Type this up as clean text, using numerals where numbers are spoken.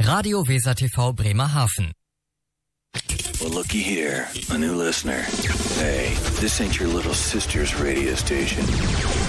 Radio Weser TV Bremerhaven. Well, looky here, a new listener. Hey, this ain't your little sister's radio station.